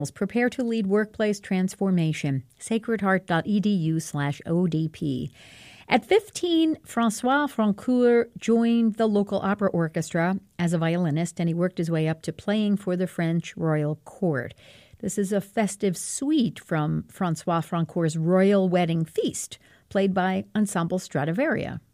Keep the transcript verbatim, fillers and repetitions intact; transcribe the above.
Prepare to lead workplace transformation. sacredheart.edu slash ODP. At fifteen, Francois Francoeur joined the local opera orchestra as a violinist, and he worked his way up to playing for the French royal court. This is a festive suite from Francois Francoeur's Royal Wedding Feast, played by Ensemble Stradivaria.